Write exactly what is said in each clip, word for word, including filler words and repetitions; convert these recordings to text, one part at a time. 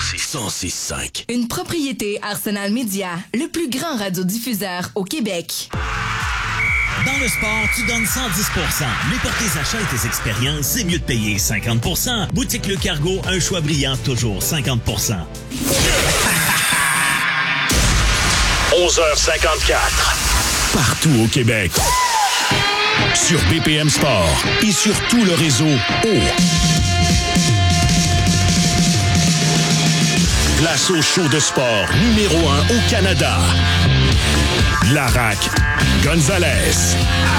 cent six cinq. Une propriété Arsenal Media, le plus grand radiodiffuseur au Québec. Dans le sport, tu donnes cent dix pour cent. Mais pour tes achats et tes expériences, c'est mieux de payer cinquante pour cent. Boutique Le Cargo, un choix brillant, toujours cinquante pour cent. onze heures cinquante-quatre. Partout au Québec. Sur B P M Sport et sur tout le réseau O. Place au show de sport numéro un au Canada. Larac Gonzalez.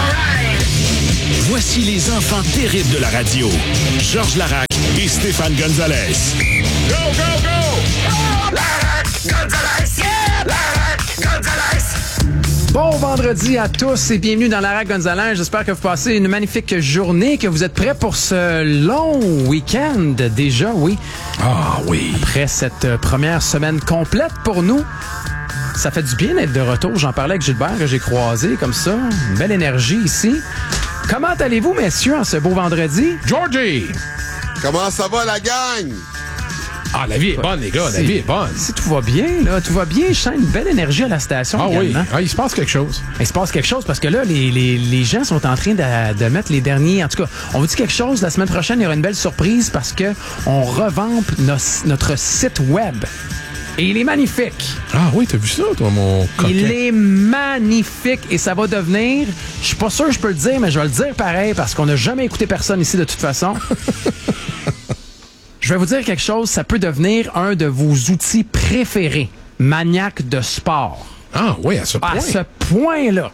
Voici les enfants terribles de la radio. Georges Larac et Stéphane Gonzalez. Go, go, go! Oh, Larac Gonzalez! Yeah! Larac Gonzalez! Bon vendredi à tous et bienvenue dans Larac Gonzalez. J'espère que vous passez une magnifique journée, que vous êtes prêts pour ce long week-end déjà, oui. Ah oui. Après cette première semaine complète pour nous. Ça fait du bien d'être de retour. J'en parlais avec Gilbert, que j'ai croisé comme ça. Une belle énergie ici. Comment allez-vous, messieurs, en ce beau vendredi? Georgie! Comment ça va, la gang? Ah, la vie est bonne, les gars. La vie est bonne. Si tout va bien, là, tout va bien. Je sens une belle énergie à la station ah également. oui, ah, il se passe quelque chose. Il se passe quelque chose parce que là, les, les, les gens sont en train de, de mettre les derniers... En tout cas, on vous dit quelque chose. La semaine prochaine, il y aura une belle surprise parce que on revampe nos, notre site web. Et il est magnifique. Ah oui, t'as vu ça, toi, mon coquin? Il est magnifique et ça va devenir... Je suis pas sûr que je peux le dire, mais je vais le dire pareil parce qu'on n'a jamais écouté personne ici de toute façon. Je vais vous dire quelque chose, ça peut devenir un de vos outils préférés, maniaque de sport. Ah oui, à ce point. À ce point-là.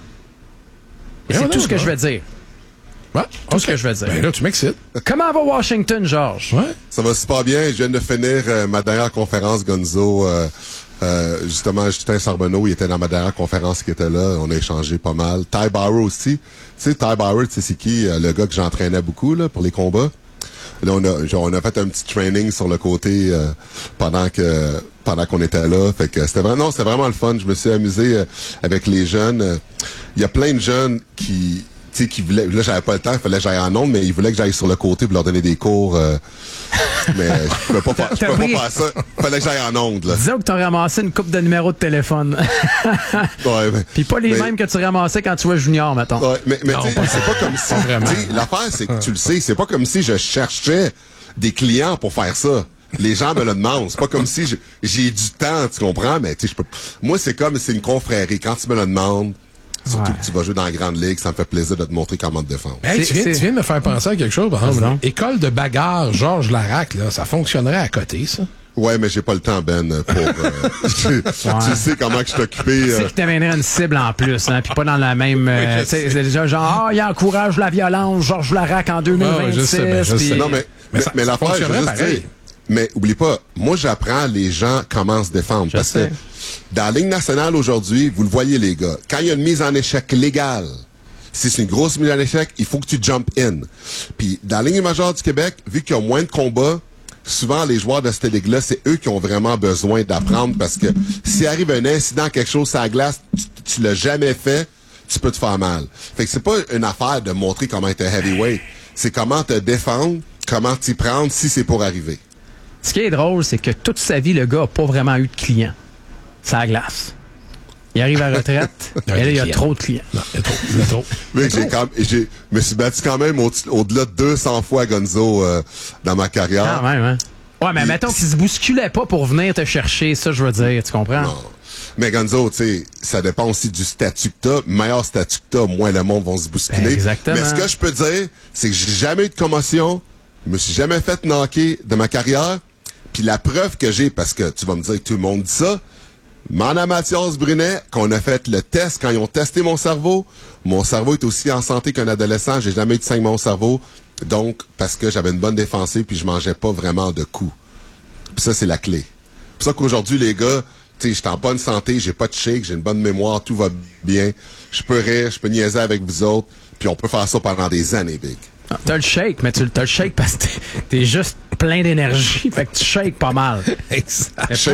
Et c'est non, tout non, ce que non. je vais dire. Ouais, Tout okay. ce que je vais dire. Ben là, tu m'excites. Comment va Washington, Georges? Ouais. Ça va super bien. Je viens de finir euh, ma dernière conférence, Gonzo. Euh, euh, justement, Justin Charbonneau, il était dans ma dernière conférence qui était là. On a échangé pas mal. Ty Bauer aussi. Tu sais, Ty Bauer, tu sais, c'est qui? Euh, le gars que j'entraînais beaucoup là pour les combats. Là, on a, genre, on a fait un petit training sur le côté euh, pendant que pendant qu'on était là. Fait que c'était vraiment, non, c'était vraiment le fun. Je me suis amusé euh, avec les jeunes. Il y a plein de jeunes qui, tu sais, qui voulaient. Là, j'avais pas le temps, il fallait que j'aille en ondes, mais ils voulaient que j'aille sur le côté pour leur donner des cours. Euh, mais je pouvais pas, faire, je pouvais pas faire ça. Il fallait que j'aille en ondes. Là. Disons que tu as ramassé une coupe de numéros de téléphone. Ouais, mais, Puis pas les mais, mêmes que tu ramassais quand tu jouais junior, mettons. Ouais, mais mais Non, tu sais, pas c'est pas comme si. vraiment. t'sais, l'affaire, c'est que tu le sais, c'est pas comme si je cherchais des clients pour faire ça. Les gens me le demandent. C'est pas comme si je- j'ai du temps, tu comprends? Mais tu sais, je peux. Moi, c'est comme c'est une confrérie. Quand tu me le demandes, surtout Ouais. que tu vas jouer dans la grande ligue, ça me fait plaisir de te montrer comment te défendre. Hey, C'est- tu, viens, c'est- tu viens de me faire penser à quelque chose, par exemple. donc. École de bagarre, Georges Larac, là, ça fonctionnerait à côté, ça. Ouais, mais j'ai pas le temps, Ben, pour. Euh, tu, tu sais comment que je suis occupé. C'est euh, qui t'amènerait une cible en plus, hein, puis pas dans la même... euh, Oui, je tu sais, sais. c'est déjà genre, ah, il encourage la violence, Georges Larac en deux mille vingt-six. Ouais, je sais, ben, je puis- sais. Non, mais, Mais mais, ça- mais ça l'affaire, je veux fonctionnerait juste pareil. dire, mais oublie pas, moi, j'apprends les gens comment se défendre. parce sais. que dans la Ligue nationale aujourd'hui, vous le voyez, les gars, quand il y a une mise en échec légale, si c'est une grosse mise en échec, il faut que tu jump in. Puis, dans la Ligue majeure du Québec, vu qu'il y a moins de combats, souvent, les joueurs de cette ligue-là, c'est eux qui ont vraiment besoin d'apprendre parce que s'il arrive un incident, quelque chose sur la glace, tu, tu l'as jamais fait, tu peux te faire mal. Fait que c'est pas une affaire de montrer comment être un heavyweight. C'est comment te défendre, comment t'y prendre si c'est pour arriver. Ce qui est drôle, c'est que toute sa vie, le gars n'a pas vraiment eu de clients. C'est la glace. Il arrive à la retraite, Il y a et là, des il y a clients. trop de clients. Non, il y a trop. Il y a trop. Mais j'ai quand j'ai me suis battu quand même au- au-delà de deux cents fois Gonzo euh, dans ma carrière. Quand même, hein? Ouais, mais Puis- mettons qu'il se bousculait pas pour venir te chercher, ça, je veux dire, tu comprends? Non. Mais Gonzo, tu sais, ça dépend aussi du statut que t'as. Meilleur statut que t'as, moins le monde vont se bousculer. Ben, exactement. Mais ce que je peux dire, c'est que j'ai jamais eu de commotion. Je me suis jamais fait knocker de ma carrière. Puis la preuve que j'ai, parce que tu vas me dire que tout le monde dit ça, Mana Mathias Brunet, qu'on a fait le test, quand ils ont testé mon cerveau, mon cerveau est aussi en santé qu'un adolescent. J'ai jamais eu de saignement au cerveau. Donc, parce que j'avais une bonne défensive puis je mangeais pas vraiment de coups. Puis ça, c'est la clé. C'est pour ça qu'aujourd'hui, les gars, tu sais, j'étais en bonne santé, j'ai pas de shake, j'ai une bonne mémoire, tout va bien. Je peux rire, je peux niaiser avec vous autres, puis on peut faire ça pendant des années, Big. Ah, t'as le shake, mais tu t'as le shake parce que t'es, t'es juste plein d'énergie, fait que tu shakes pas mal. Exact. Mais Shake, pas-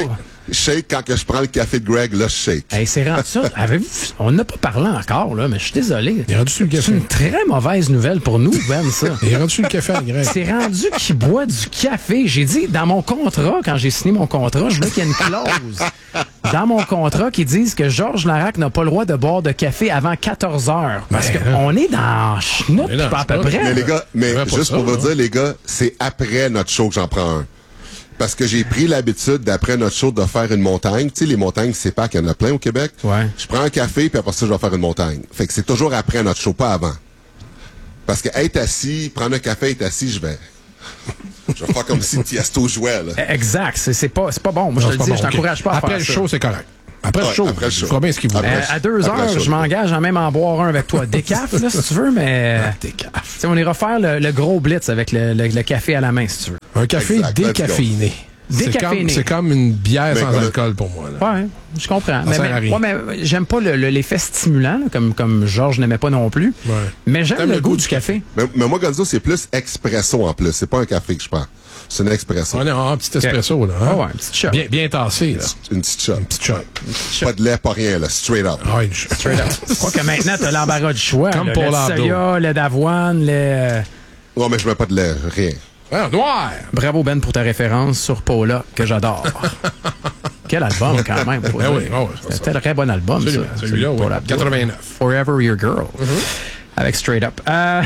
shake quand que je prends le café de Greg, là, je shake. Hey, c'est rendu ça. Avez-vous, on n'a pas parlé encore, là, mais je suis désolé. Il est rendu sur le café. C'est une très mauvaise nouvelle pour nous, Ben, ça. Il est rendu sur le café, Greg. C'est rendu qu'il boit du café. J'ai dit, dans mon contrat, quand j'ai signé mon contrat, je voulais qu'il y ait une clause dans mon contrat qui dise que Georges Larac n'a pas le droit de boire de café avant quatorze heures. Parce Ben, qu'on est dans chenoute, Mais non, pas à peu c'est pas- près. Mais les gars, mais Ouais, pas juste ça, pour vous hein. dire, les gars, c'est après notre show que j'en prends un. Parce que j'ai pris l'habitude, d'après notre show, de faire une montagne. Tu sais, les montagnes, c'est pas qu'il y en a plein au Québec. Ouais. Je prends un café, puis après ça, je vais faire une montagne. Fait que c'est toujours après notre show, pas avant. Parce que être assis, prendre un café, être assis, je vais... je vais faire comme si Tiesto jouait, là. Exact. C'est, c'est pas, c'est pas bon. Moi, Non, je te c'est le pas dis, bon, je t'encourage ok. pas à Après faire le ça. show, c'est correct. Après le Ouais, show, après le il show. fera bien ce qu'il voulait. Après Euh, à deux Après heures, la chose. je m'engage à même en boire un avec toi. Décaf, là, si tu veux, mais... Décaf. Tu sais, on ira faire le, le gros blitz avec le, le- le café à la main, si tu veux. Un café Exact, let's décaféiné. C'est Décaféiné. comme, c'est comme une bière Mais sans qu'on a- alcool pour moi. Là. Ouais, je comprends. Mais, sert mais- à rien. ouais, mais j'aime pas le- le- l'effet stimulant, là, comme, comme Georges n'aimait pas non plus. Ouais. Mais j'aime T'aimes le, goût du café. Mais, mais moi, Gonzo, c'est plus expresso en plus. C'est pas un café que je prends. C'est un expresso. On est en petit espresso, là. Hein? Ah ouais, un petit shot. Bien, bien tassé, là. Une petite shot. Une petite shot. Pas de lait, pas rien, là. Straight up. Ah, une shot. Straight up. Je crois que maintenant, t'as l'embarras du choix. Comme là. pour le l'abdo. soya, le d'avoine, le... Non, mais je mets pas de lait, rien. Ah, noir! Bravo, Ben, pour ta référence sur Paula, que j'adore. Quel album, quand même. faut Ben dire. oui, oh, oui, c'est C'était un très bon album, Celui-là, ça. celui-là, Celui de oui. Paula Abdul. quatre-vingt-neuf. Forever Your Girl. Avec Straight Up. Euh...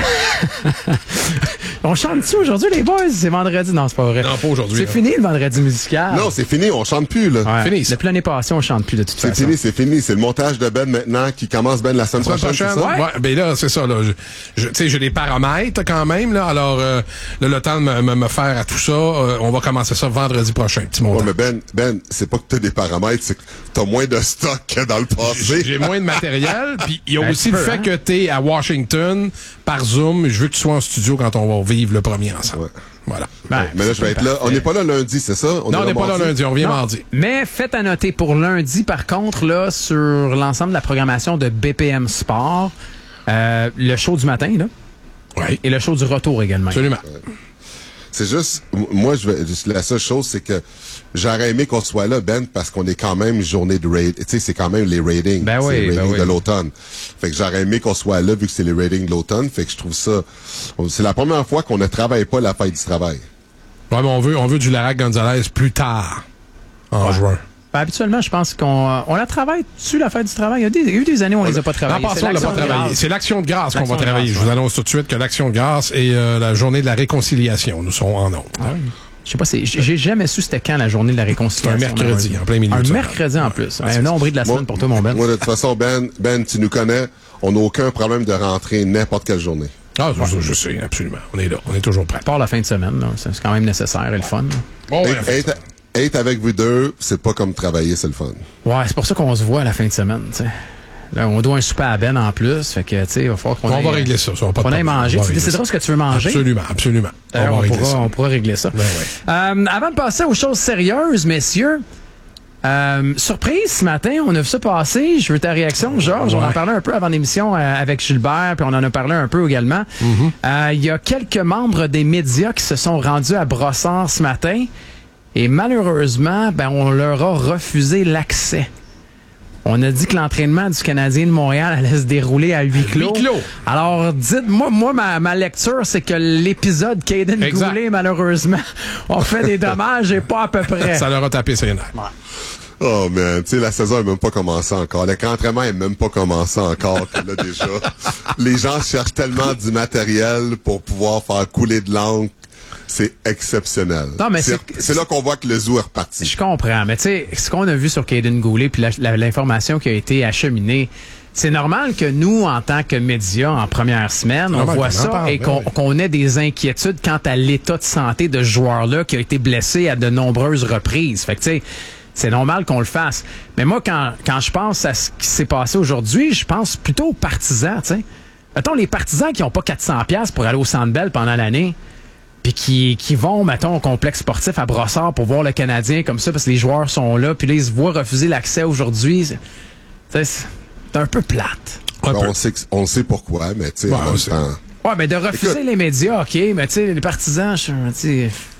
on chante-tu aujourd'hui, les boys? C'est vendredi? Non, c'est pas vrai. Non, pas aujourd'hui, C'est là. fini, le vendredi musical. Non, c'est fini, on chante plus, là. Ouais. fini, ça. Depuis l'année passée, on chante plus de toute C'est façon. fini, c'est fini. C'est le montage de Ben maintenant qui commence Ben la semaine La semaine prochaine. prochaine, c'est ça? ouais. Ben là, c'est ça, là. Je, je- tu sais, j'ai des paramètres quand même, là. Alors, euh, là, le temps de me, me, me faire à tout ça, euh, on va commencer ça vendredi prochain, petit Ouais, montant. mais Ben, Ben, c'est pas que t'as des paramètres, c'est que t'as moins de stock que dans le passé. J'ai moins de matériel, puis il y a Ben, aussi tu le peux, fait hein? que t'es à Washington par Zoom. Je veux que tu sois en studio quand on va vivre le premier ensemble. Ouais. Voilà. Ben, Mais là, je vais être là. On n'est pas là lundi, c'est ça? non, on n'est pas là lundi, on revient Non. mardi. Mais faites à noter pour lundi, par contre, là, sur l'ensemble de la programmation de B P M Sport, euh, le show du matin, là, Oui, et le show du retour également. absolument. C'est juste, m- moi, je vais, la seule chose, c'est que j'aurais aimé qu'on soit là, Ben, parce qu'on est quand même journée de raid. Tu sais, c'est quand même les ratings. Ben c'est oui, les ben ratings oui. de l'automne. Fait que j'aurais aimé qu'on soit là, vu que c'est les ratings de l'automne. Fait que je trouve ça, c'est la première fois qu'on ne travaille pas la fête du travail. Ouais, mais on veut, on veut du Larac Gonzalez plus tard, en juin. Ben, habituellement, je pense qu'on euh, on la travaille dessus, la fête du travail. Il y a, des, il y a eu des années où on les a pas En travaillées. passant, on l'a pas travaillé. C'est l'action de grâce qu'on L'action va de travailler. grâce, Je vous ouais. annonce tout de suite que l'action de grâce et euh, la journée de la réconciliation, nous serons en ondes. Je sais pas, c'est- j'ai j'ai jamais su c'était quand la journée de la réconciliation. C'est un mercredi, là. en plein milieu Un de semaine. mercredi en plus. Un nombril de la semaine pour toi, mon Ben. Moi, de toute façon, Ben, Ben, tu nous connais. On n'a aucun problème de rentrer n'importe quelle journée. Ah, je, je sais, absolument. On est là. On est toujours prêts. À part la fin de semaine, là, c'est c'est quand même nécessaire et le fun. Bon, ouais, Être, être- être avec vous deux, c'est pas comme travailler, c'est le fun. Ouais, c'est pour ça qu'on se voit à la fin de semaine, tu sais. Là, on doit un souper à Ben en plus, fait que, tu sais, il va falloir qu'on on aille, va régler ça. ça va pas de qu'on aille problème. manger. On va Tu régler décideras ça. ce que tu veux manger. Absolument, absolument. D'ailleurs, on va on, régler pourra, ça. on pourra régler ça. Ben ouais. Euh, avant de passer aux choses sérieuses, messieurs, euh, surprise ce matin, on a vu ça passer. Je veux ta réaction, Georges. On en Ouais. parlait un peu avant l'émission euh, avec Gilbert, puis on en a parlé un peu également. Mm-hmm. Euh, Il y a quelques membres des médias qui se sont rendus à Brossard ce matin et malheureusement, ben, on leur a refusé l'accès. On a dit que l'entraînement du Canadien de Montréal allait se dérouler à huis clos. Huis clos. Alors, dites-moi, moi, ma, ma lecture, c'est que l'épisode Caden Exact. Goulet, malheureusement, a fait des dommages et pas à peu près. Ça leur a tapé ses nerfs. Oh man, tu sais, la saison est même pas commencée encore. Le camp d'entraînement est même pas commencé encore. que là, déjà, les gens cherchent tellement du matériel pour pouvoir faire couler de l'encre. C'est exceptionnel. Non, mais c'est, c'est- c'est là qu'on voit que le zoo est reparti. Je comprends, mais tu sais, ce qu'on a vu sur Caden Goulet puis la- la- l'information qui a été acheminée, c'est normal que nous, en tant que médias, en première semaine, on normal voit qu'on en ça parle, et ben qu'on oui. qu'on ait des inquiétudes quant à l'état de santé de ce joueur-là qui a été blessé à de nombreuses reprises. Fait que tu sais, c'est normal qu'on le fasse. Mais moi, quand, quand je pense à ce qui s'est passé aujourd'hui, je pense plutôt aux partisans, tu sais. Mettons, les partisans qui n'ont pas quatre cents dollars pour aller au Centre Bell pendant l'année, puis qui, qui vont, mettons, au complexe sportif à Brossard pour voir le Canadien comme ça, parce que les joueurs sont là, puis là, ils se voient refuser l'accès aujourd'hui. C'est, tu sais, c'est un peu plate. Un Ben, peu. on sait que- on sait pourquoi, mais tu sais, Ouais, en on même sait. temps, Ouais, mais de refuser Écoute. les médias, OK, mais tu sais, les partisans, je tu sais,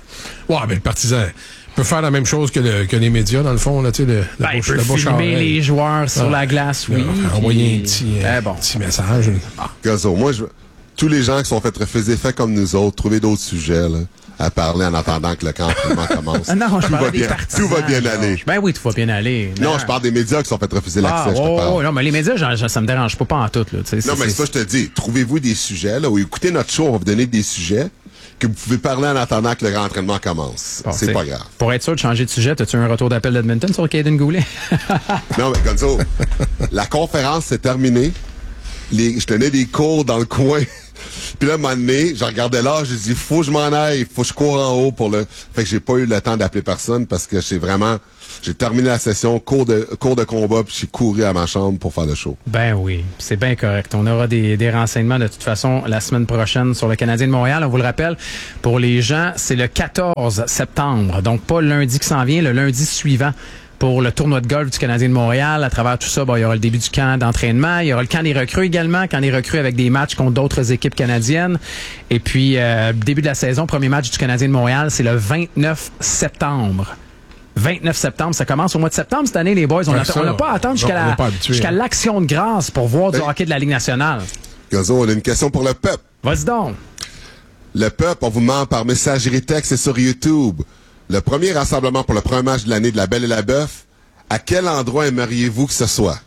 Ouais, mais le partisan peut faire la même chose que, le, que les médias, dans le fond, là, tu sais, le, ben, la bouche, il peut la bouche filmer oreille. les joueurs sur ah, la glace, oui. Là, envoyer un petit, eh bon. un petit message. Ah. Gazzo, moi, je... tous les gens qui sont fait refuser fait comme nous autres, trouver d'autres sujets, là, à parler en attendant que le camp commence. Ah non, je tout, parle va des bien, partisans. tout va bien aller. Ben oui, tout va bien aller. Non, non je parle des médias qui sont fait refuser l'accès, ah, je te oh, parle. Oh, non, mais les médias, genre, ça me dérange pas, pas en tout. Là, non, mais c'est ça, je te dis. Trouvez-vous des sujets, là, ou écoutez notre show, on va vous donner des sujets que vous pouvez parler en attendant que le grand entraînement commence. Bon, c'est pas grave. Pour être sûr de changer de sujet, as-tu un retour d'appel d'Edmonton sur Caden Goulet? Non, mais Gonzo, la conférence s'est terminée. Les, je tenais des cours dans le coin. Puis là, à un moment donné, je regardais l'heure, j'ai dit, faut que je m'en aille, faut que je cours en haut pour le... Fait que j'ai pas eu le temps d'appeler personne parce que j'ai vraiment... J'ai terminé la session, cours de, cours de combat, puis j'ai couru à ma chambre pour faire le show. Ben oui, c'est bien correct. On aura des, des renseignements de toute façon la semaine prochaine sur le Canadien de Montréal. On vous le rappelle, pour les gens, c'est le quatorze septembre. Donc pas le lundi qui s'en vient, le lundi suivant. Pour le tournoi de golf du Canadien de Montréal. À travers tout ça, bon, il y aura le début du camp d'entraînement. Il y aura le camp des recrues également, camp des recrues avec des matchs contre d'autres équipes canadiennes. Et puis, euh, début de la saison, premier match du Canadien de Montréal, c'est le vingt-neuf septembre. vingt-neuf septembre, ça commence au mois de septembre cette année, les boys. On n'a pas à attendre jusqu'à, la, jusqu'à l'action de grâce pour voir du hey. hockey de la Ligue nationale. Gazo, on a une question pour le peuple. Vas-y donc. Le peuple, on vous demande par messagerie texte et sur YouTube. Le premier rassemblement pour le premier match de l'année de la Belle et la Bœuf, à quel endroit aimeriez-vous que ce soit?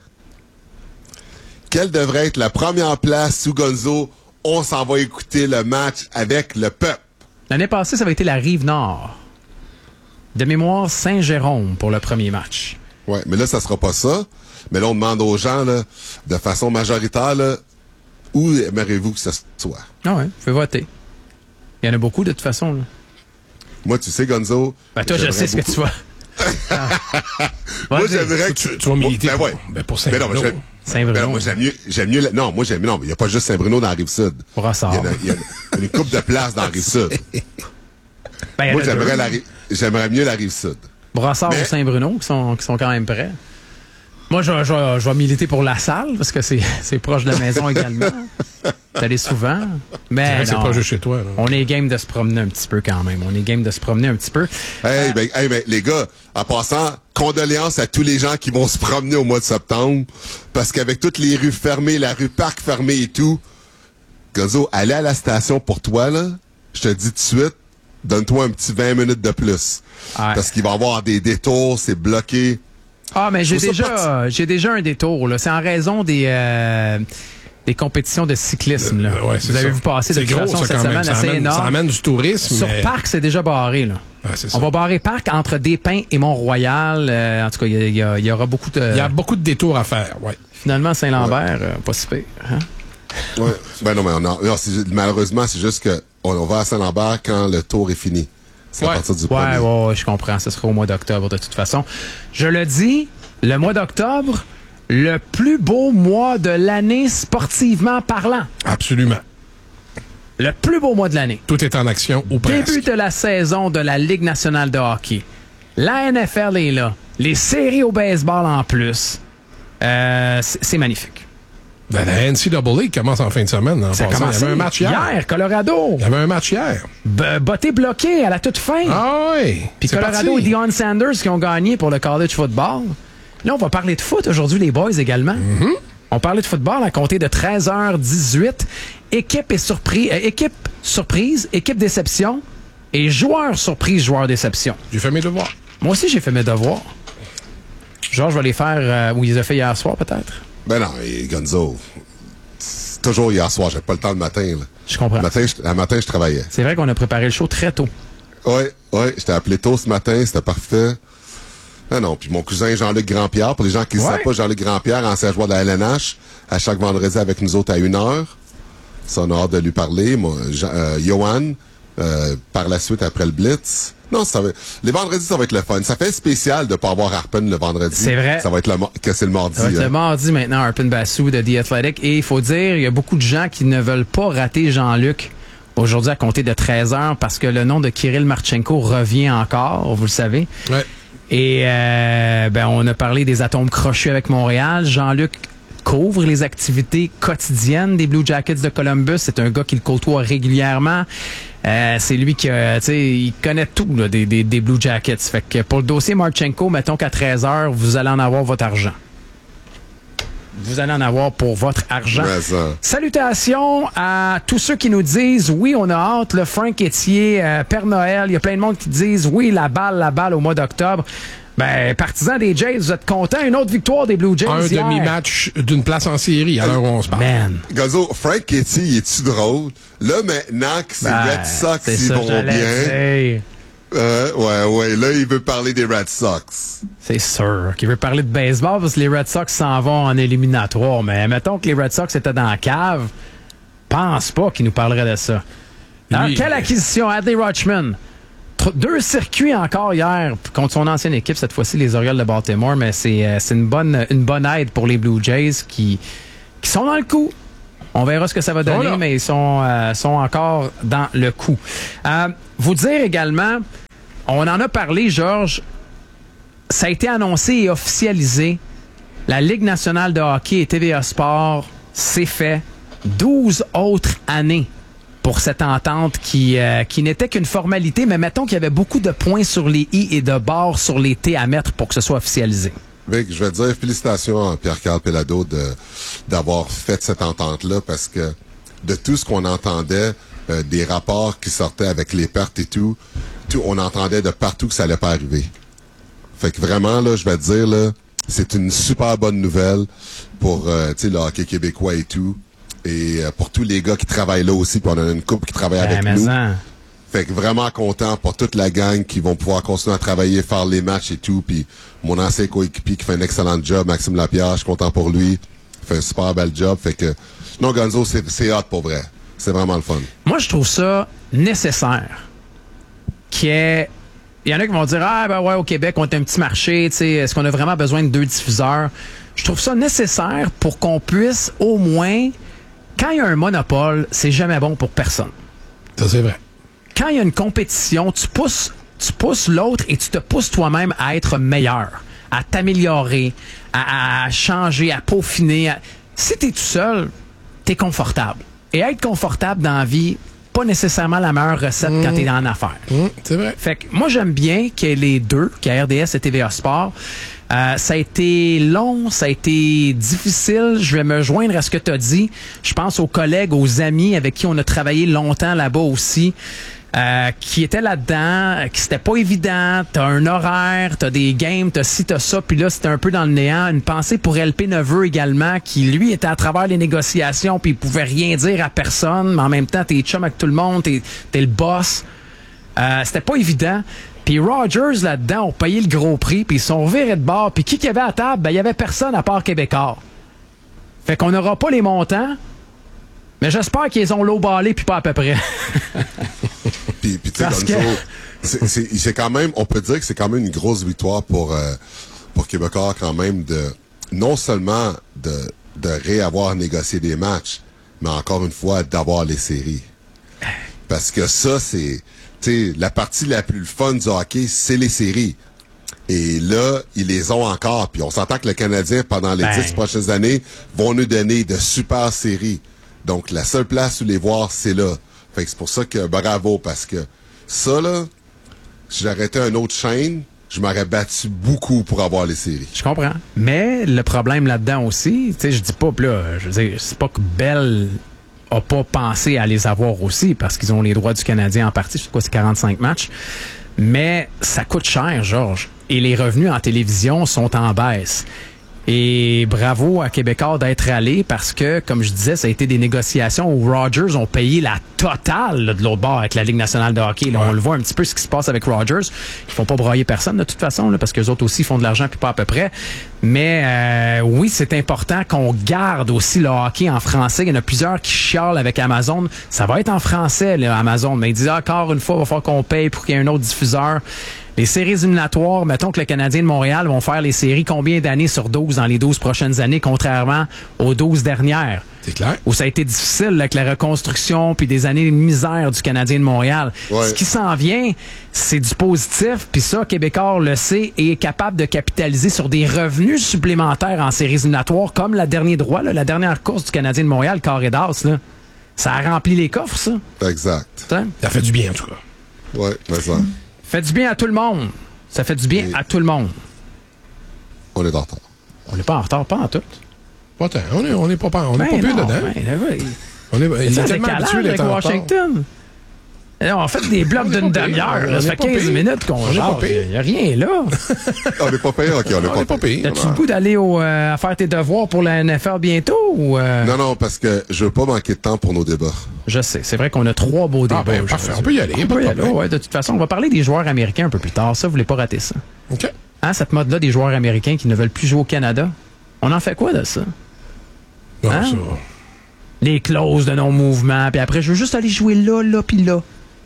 Quelle devrait être la première place sous Gonzo? On s'en va écouter le match avec le peuple. L'année passée, ça avait été la Rive-Nord. De mémoire, Saint-Jérôme pour le premier match. Oui, mais là, ça sera pas ça. Mais là, on demande aux gens, là, de façon majoritaire, là, où aimeriez-vous que ce soit? Ah ouais, vous pouvez voter. Il y en a beaucoup, de toute façon, là. Moi, tu sais, Gonzo... Ben toi, je sais ce beaucoup. que tu vas... ah. Moi, j'aimerais que... Tu, tu vas militer ben, pour, ouais. ben pour Saint-Bruno. Ben Saint-Bruno. Ben, moi, j'aime mieux... J'aime mieux la, non, moi, j'aime mieux... Non, il n'y a pas juste Saint-Bruno dans la Rive-Sud. Brassard. Il y a, il y a, il y a une couple de places dans la Rive-Sud. Ben, moi, j'aimerais, la, j'aimerais mieux la Rive-Sud. Brassard Mais... ou Saint-Bruno, qui sont, qui sont quand même prêts. Moi, je, je, je vais militer pour La Salle, parce que c'est, c'est proche de la maison également. T'allais souvent. Mais c'est non, pas juste chez toi. Là. On est game de se promener un petit peu quand même. On est game de se promener un petit peu. Hey, euh, ben, hey, ben, les gars, en passant, condoléances à tous les gens qui vont se promener au mois de septembre, parce qu'avec toutes les rues fermées, la rue Parc fermée et tout, Gonzo, aller à la station pour toi, là, je te dis tout de suite, donne-toi un petit vingt minutes de plus. Ouais. Parce qu'il va y avoir des détours, c'est bloqué. Ah, mais j'ai déjà, j'ai déjà un détour, là. C'est en raison des, euh, des compétitions de cyclisme, là. Euh, ouais, Vous avez ça. vu passer de toute gros, façon ça, cette semaine ça assez amène, énorme. Ça amène du tourisme. Sur mais... Parc, c'est déjà barré, là. Ouais, c'est ça. On va barrer Parc entre Despins et Mont-Royal. Euh, en tout cas, il y, y, y aura beaucoup de... Il y a beaucoup de détours à faire, ouais. Finalement, Saint-Lambert, ouais. euh, pas si pire, hein? Ouais. Ben non, mais on a, non, c'est, malheureusement, c'est juste que on, on va à Saint-Lambert quand le tour est fini. C'est ouais. à partir du ouais, premier. Ouais, ouais, je comprends. Ce sera au mois d'octobre, de toute façon. Je le dis, le mois d'octobre, le plus beau mois de l'année sportivement parlant. Absolument. Le plus beau mois de l'année. Tout est en action ou presque. Début de la saison de la Ligue nationale de hockey. La N F L est là. Les séries au baseball en plus. Euh, c'est, c'est magnifique. Ben, la N C double A commence en fin de semaine. En ça passant. Il y avait un match hier. Hier, Colorado. Il y avait un match hier. B- botté bloqué à la toute fin. Ah oui. Puis Colorado parti. Et Deion Sanders qui ont gagné pour le college football. Là, on va parler de foot aujourd'hui, les boys également. Mm-hmm. On parlait de football à compter de treize heures dix-huit. Équipe et surprise, euh, équipe surprise, équipe déception et joueur surprise, joueur déception. J'ai fait mes devoirs. Moi aussi, j'ai fait mes devoirs. Georges va les faire euh, où il les a fait hier soir, peut-être. Ben non, et Gonzo, c'est toujours hier soir, j'ai pas le temps le matin. Là. Je comprends. Le matin, je, le matin, je travaillais. C'est vrai qu'on a préparé le show très tôt. Oui, oui, je t'ai appelé tôt ce matin, c'était parfait. Non, non, puis mon cousin Jean-Luc Grandpierre, pour les gens qui ne ouais. savent pas, Jean-Luc Grandpierre, ancien joueur de la L N H, à chaque vendredi avec nous autres à une heure. Ça, on a hâte de lui parler. Moi, Jean, euh, Johan, euh, par la suite, après le Blitz. Non, ça va, les vendredis, ça va être le fun. Ça fait spécial de pas avoir Harpen le vendredi. C'est vrai. Ça va être le, que c'est le mardi. Ça va être hein. le mardi maintenant, Harpen Bassou de The Athletic. Et il faut dire, il y a beaucoup de gens qui ne veulent pas rater Jean-Luc aujourd'hui à compter de treize heures parce que le nom de Kirill Marchenko revient encore, vous le savez. Ouais. Et euh, ben on a parlé des atomes crochus avec Montréal. Jean-Luc couvre les activités quotidiennes des Blue Jackets de Columbus. C'est un gars qui le côtoie régulièrement. Euh, c'est lui qui, euh, tu sais, il connaît tout là, des, des, des Blue Jackets. Fait que pour le dossier Marchenko, mettons qu'à treize heures, vous allez en avoir votre argent. Vous allez en avoir pour votre argent. Salutations à tous ceux qui nous disent oui, on a hâte, le Frank Etier, euh, Père Noël. Il y a plein de monde qui disent oui, la balle, la balle au mois d'octobre. Ben, partisans des Jays, vous êtes contents? Une autre victoire des Blue Jays. Un hier. demi-match d'une place en série, à l'heure où on se parle. Man. Gonzo, Frank Etier, il est-tu drôle? Là, maintenant que c'est Ben, Red Sox, c'est ils ça, vont j'allais bien. dire. Euh, ouais, ouais, là, il veut parler des Red Sox. C'est sûr qu'il veut parler de baseball parce que les Red Sox s'en vont en éliminatoire. Mais mettons que les Red Sox étaient dans la cave, pense pas qu'il nous parlerait de ça. Alors, Lui, quelle acquisition? Adley Rutschman. Tr- Deux circuits encore hier contre son ancienne équipe, cette fois-ci les Orioles de Baltimore, mais c'est, euh, c'est une bonne, une bonne aide pour les Blue Jays qui, qui sont dans le coup. On verra ce que ça va donner, Voilà. mais ils sont, euh, sont encore dans le coup. Euh, vous dire également, on en a parlé, Georges, ça a été annoncé et officialisé. La Ligue nationale de hockey et T V A Sport, c'est fait. douze autres années pour cette entente qui, euh, qui n'était qu'une formalité, mais mettons qu'il y avait beaucoup de points sur les i et de barres sur les t à mettre pour que ce soit officialisé. Vic, je vais te dire félicitations à Pierre-Carl Pelado de, d'avoir fait cette entente-là parce que de tout ce qu'on entendait, euh, des rapports qui sortaient avec les pertes et tout, tout, on entendait de partout que ça allait pas arriver. Fait que vraiment, là, je vais te dire, là, c'est une super bonne nouvelle pour, euh, tu sais, le hockey québécois et tout. Et euh, pour tous les gars qui travaillent là aussi, puis on a une couple qui travaille avec Ben, mais nous. en. Fait que vraiment content pour toute la gang qui vont pouvoir continuer à travailler, faire les matchs et tout. Puis mon ancien coéquipier qui fait un excellent job, Maxime Lapierre, je suis content pour lui. Il fait un super bel job. Fait que non, Gonzo, c'est, c'est hot pour vrai. C'est vraiment le fun. Moi, je trouve ça nécessaire. Qu'il y ait... Il y en a qui vont dire « Ah, ben ouais, au Québec, on est un petit marché. Tu sais, est-ce qu'on a vraiment besoin de deux diffuseurs? » Je trouve ça nécessaire pour qu'on puisse, au moins, quand il y a un monopole, c'est jamais bon pour personne. Ça, c'est vrai. Quand il y a une compétition, tu pousses, tu pousses l'autre et tu te pousses toi-même à être meilleur, à t'améliorer, à, à changer, à peaufiner. À... Si t'es tout seul, t'es confortable. Et être confortable dans la vie, pas nécessairement la meilleure recette mmh. quand t'es dans l'affaire. Mmh, c'est vrai. Fait que moi, j'aime bien qu'il y ait les deux, qu'il y ait R D S et T V A Sport. Euh, ça a été long, ça a été difficile. Je vais me joindre à ce que tu as dit. Je pense aux collègues, aux amis avec qui on a travaillé longtemps là-bas aussi, euh, qui étaient là-dedans, qui c'était pas évident. T'as un horaire, t'as des games, t'as ci, t'as ça, puis là, c'était un peu dans le néant. Une pensée pour L P Neveu également, qui, lui, était à travers les négociations, puis il pouvait rien dire à personne, mais en même temps, t'es chum avec tout le monde, t'es, t'es le boss. Euh, c'était pas évident. Puis Rogers, là-dedans, ont payé le gros prix, puis ils sont virés de bord. Puis qui qu'il y avait à table? Ben, il y avait personne à part Québécois. Fait qu'on n'aura pas les montants, mais j'espère qu'ils ont lowballé, puis pas à peu près. Puis, puis tu sais, Parce Gonzo, que- c'est, c'est, c'est quand même, on peut dire que c'est quand même une grosse victoire pour, euh, pour Québécois quand même de, non seulement de, de réavoir négocié des matchs, mais encore une fois, d'avoir les séries. Parce que ça, c'est, tu sais, la partie la plus fun du hockey, c'est les séries. Et là, ils les ont encore. Puis on s'entend que le Canadien, pendant les Ben. dix prochaines années, vont nous donner de super séries. Donc, la seule place où les voir, c'est là. Fait que c'est pour ça que bravo, parce que ça, là, si j'aurais été une autre chaîne, je m'aurais battu beaucoup pour avoir les séries. Je comprends. Mais le problème là-dedans aussi, tu sais, je dis pas, pis là, je veux dire, c'est pas que Bell a pas pensé à les avoir aussi, parce qu'ils ont les droits du Canadien en partie. C'est quoi, c'est quarante-cinq matchs. Mais ça coûte cher, Georges. Et les revenus en télévision sont en baisse. Et bravo à Québécois d'être allé parce que, comme je disais, ça a été des négociations où Rogers ont payé la totale là, de l'autre bord avec la Ligue nationale de hockey. Là, Ouais. on le voit un petit peu ce qui se passe avec Rogers. Ils font pas broyer personne de toute façon, là, parce qu'eux autres aussi font de l'argent puis pas à peu près. Mais euh, oui, c'est important qu'on garde aussi le hockey en français. Il y en a plusieurs qui chialent avec Amazon. Ça va être en français, là, Amazon. Mais ils disent encore une fois, il va falloir qu'on paye pour qu'il y ait un autre diffuseur. Les séries éliminatoires, mettons que le Canadien de Montréal vont faire les séries combien d'années sur douze dans les douze prochaines années, contrairement aux douze dernières? C'est clair. Où ça a été difficile là, avec la reconstruction puis des années de misère du Canadien de Montréal. Ouais. Ce qui s'en vient, c'est du positif. Puis ça, Québécois le sait et est capable de capitaliser sur des revenus supplémentaires en séries éliminatoires, comme la dernière droit, là, la dernière course du Canadien de Montréal, Carré d'As. Là. Ça a rempli les coffres, ça. Exact. T'sais? Ça fait du bien, en tout cas. Ouais, mais ça. Fait du bien à tout le monde. Ça fait du bien Et... à tout le monde. On est en retard. On n'est pas en retard, pas en tout. Pas tant. On n'est on est pas, on est Ben pas plus non, dedans. ben, là, ouais. On est, il C'est est un tellement décalage habitué avec d'être en retard. Washington. Là, on fait des blocs On est d'une pas pire, demi-heure. on là. est Ça fait pas quinze pire. minutes qu'on On est pas jase. pire. Il n'y a rien là. On n'est pas payé? OK, on n'est On pas est pas payé. pire. As-tu le goût d'aller au, euh, à faire tes devoirs pour la N F L bientôt? Ou, euh? Non, non, parce que je veux pas manquer de temps pour nos débats. Je sais. C'est vrai qu'on a trois beaux débats. Ah, ben, parfait. aujourd'hui. On peut y aller. On pas peut de y aller, problème. ouais. De toute façon, on va parler des joueurs américains un peu plus tard. Ça, vous voulez pas rater ça. OK. Hein, cette mode-là des joueurs américains qui ne veulent plus jouer au Canada? On en fait quoi de ça? Non, Hein? ça. Les clauses de non-mouvement, puis après, je veux juste aller jouer là, là, puis là.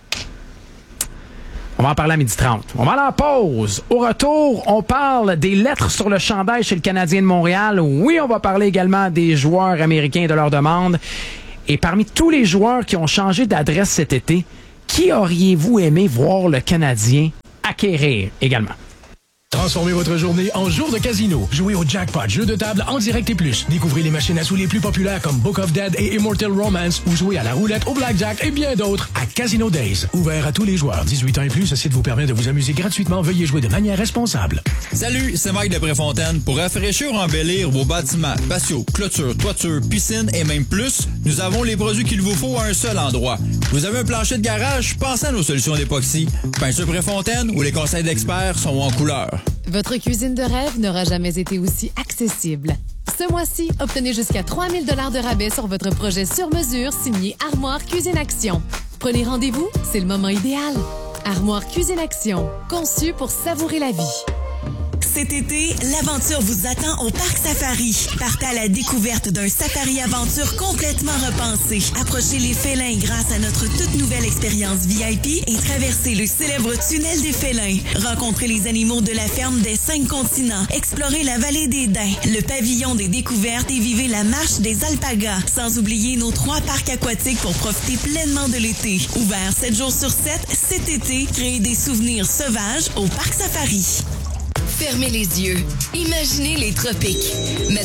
On va en parler à midi trente. On va aller en pause. Au retour, on parle des lettres sur le chandail chez le Canadien de Montréal. Oui, on va parler également des joueurs américains et de leurs demandes. Et parmi tous les joueurs qui ont changé d'adresse cet été, qui auriez-vous aimé voir le Canadien acquérir également? Transformez votre journée en jour de casino. Jouez au jackpot, jeu de table en direct et plus. Découvrez les machines à sous les plus populaires comme Book of Dead et Immortal Romance ou jouez à la roulette, au blackjack et bien d'autres à Casino Days. Ouvert à tous les joueurs. dix-huit ans et plus, ce site vous permet de vous amuser gratuitement. Veuillez jouer de manière responsable. Salut, c'est Mike de Préfontaine. Pour rafraîchir ou embellir vos bâtiments, patio, clôture, toiture, piscine et même plus, nous avons les produits qu'il vous faut à un seul endroit. Vous avez un plancher de garage? Pensez à nos solutions d'époxy. Peinture Préfontaine, où les conseils d'experts sont en couleur. Votre cuisine de rêve n'aura jamais été aussi accessible. Ce mois-ci, obtenez jusqu'à trois mille dollars de rabais sur votre projet sur mesure signé Armoire Cuisine Action. Prenez rendez-vous, c'est le moment idéal. Armoire Cuisine Action, conçu pour savourer la vie. Cet été, l'aventure vous attend au Parc Safari. Partez à la découverte d'un safari-aventure complètement repensé. Approchez les félins grâce à notre toute nouvelle expérience V I P et traversez le célèbre tunnel des félins. Rencontrez les animaux de la ferme des cinq continents. Explorez la vallée des Daims, le pavillon des découvertes et vivez la marche des alpagas. Sans oublier nos trois parcs aquatiques pour profiter pleinement de l'été. Ouvert sept jours sur sept, cet été, créez des souvenirs sauvages au Parc Safari. Fermez les yeux. Imaginez les tropiques.